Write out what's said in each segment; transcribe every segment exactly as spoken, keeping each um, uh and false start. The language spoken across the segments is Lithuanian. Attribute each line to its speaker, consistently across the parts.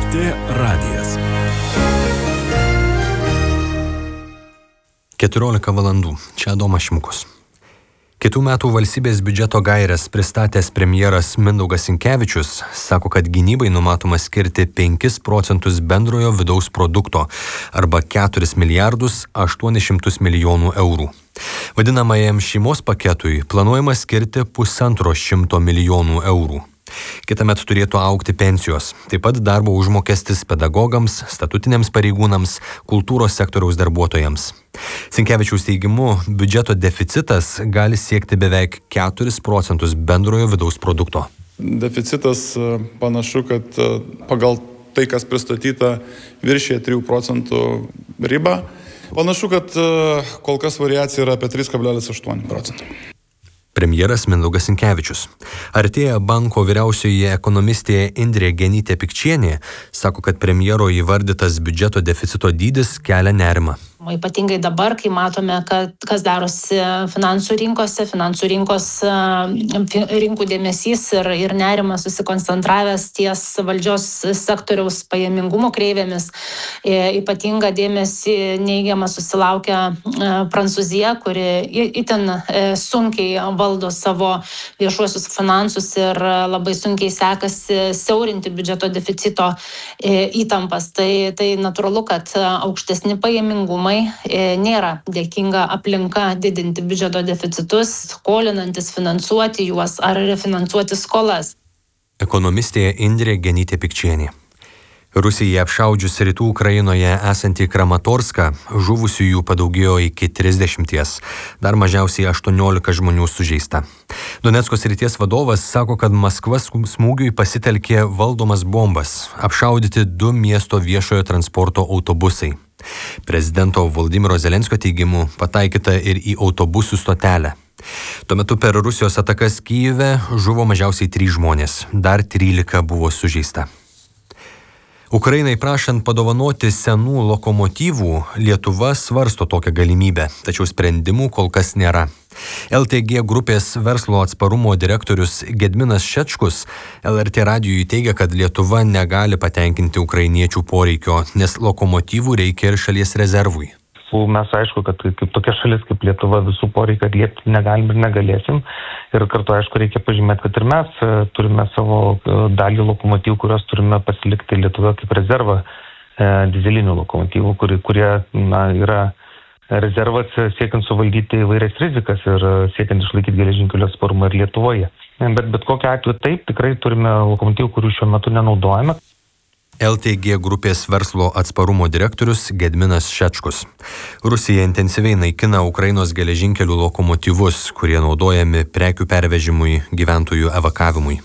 Speaker 1: T radijas.
Speaker 2: keturiolika valandų. Čia Adomas Šimkus. Kitų metų valstybės biudžeto gaires pristatęs premjeras Mindaugas Sinkevičius sako, kad gynybai numatoma skirti penkis procentus bendrojo vidaus produkto arba keturis milijardus aštuonis šimtus milijonų eurų. Vadinamajam šeimos paketui planuojama skirti pusantro šimto milijonų eurų. Kitąmet turėtų augti pensijos, taip pat darbo užmokestis pedagogams, statutiniams pareigūnams, kultūros sektoriaus darbuotojams. Sinkevičiaus teigimu, biudžeto deficitas gali siekti beveik keturis procentus bendrojo vidaus produkto.
Speaker 3: Deficitas panašu, kad pagal tai, kas pristatyta, viršė trijų procentų ribą. Panašu, kad kol kas variacija yra apie trys kablelis aštuoni procentai.
Speaker 2: Premjeras Mindaugas Sinkevičius. Artėja banko vyriausioji ekonomistė Indrė Genytė-Pikčienė sako, kad premjero įvardytas biudžeto deficito dydis kelia nerimą.
Speaker 4: Ypatingai dabar, kai matome, kad kas darosi finansų rinkose, finansų rinkos rinkų dėmesys ir, ir nerimas susikoncentravęs ties valdžios sektoriaus pajamingumo kreivėmis. Ypatinga dėmesį neigiamą susilaukia Prancūzija, kuri itin sunkiai valdo savo viešuosius finansus ir labai sunkiai sekasi siaurinti biudžeto deficito įtampas. Tai, tai natūralu, kad aukštesni pajamingumai nėra dėkinga aplinka didinti biudžeto deficitus, skolinantis finansuoti juos ar refinansuoti skolas.
Speaker 2: Ekonomistė Indrė Genytė-Pikčienė. Rusijai apšaudžius rytų Ukrainoje esantį Kramatorską, žuvusiųjų padaugėjo iki trisdešimties, dar mažiausiai aštuoniolika žmonių sužeista. Donecko srities vadovas sako, kad Maskva smūgiui pasitelkė valdomas bombas, apšaudyti du miesto viešojo transporto autobusai. Prezidento Volodymyro Zelenskio teigimu pataikyta ir į autobusų stotelę. Tuo metu per Rusijos atakas Kyjive žuvo mažiausiai trys žmonės, dar trylika buvo sužeista. Ukrainai prašant padovanoti senų lokomotyvų, Lietuva svarsto tokią galimybę, tačiau sprendimų kol kas nėra. L T G grupės verslo atsparumo direktorius Gedminas Šečkus L R T radijui teigia, kad Lietuva negali patenkinti ukrainiečių poreikio, nes lokomotyvų reikia ir šalies rezervui.
Speaker 5: Mes aišku, kad kaip tokia šalis kaip Lietuva visų poreikių atliepti negalim ir negalėsim. Ir kartu aišku reikia pažymėti, kad ir mes turime savo dalį lokomotyvų, kurios turime pasilikti Lietuvoje kaip rezervą e, dizelinių lokomotyvų, kurie, kurie na, yra rezervas siekiant suvaldyti įvairias rizikas ir siekiant išlaikyti geležinkelio atsparumą ir Lietuvoje. Bet bet kokiu atveju taip, tikrai turime lokomotyvų, kurių šiuo metu nenaudojame.
Speaker 2: L T G grupės verslo atsparumo direktorius Gedminas Šečkus. Rusija intensyviai naikina Ukrainos geležinkelių lokomotyvus, kurie naudojami prekių pervežimui, gyventojų evakavimui.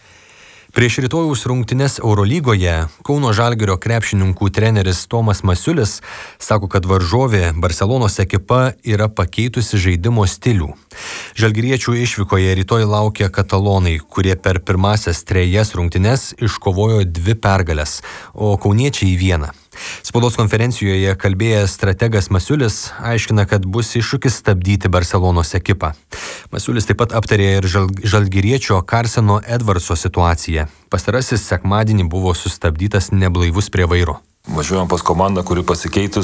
Speaker 2: Prieš rytojaus rungtynes Eurolygoje Kauno Žalgirio krepšininkų treneris Tomas Masiulis sako, kad varžovė Barselonos ekipa yra pakeitusi žaidimo stilių. Žalgiriečių išvykoje rytoj laukia katalonai, kurie per pirmąsias trejas rungtynes iškovojo dvi pergales, o kauniečiai vieną. Spaudos konferencijoje kalbėjęs strategas Masiulis aiškina, kad bus iššūkis stabdyti Barselonos ekipą. Masiulis taip pat aptarė ir žal, žalgiriečio Karseno Edvardso situaciją. Pastarasis sekmadienį buvo sustabdytas neblaivus prie vairo.
Speaker 6: Važiuojam pas komandą, kuri pasikeitus.